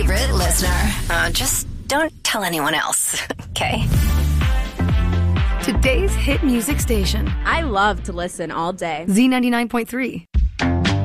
favorite listener. Just don't tell anyone else, okay? Today's hit music station. I love to listen all day. Z99.3.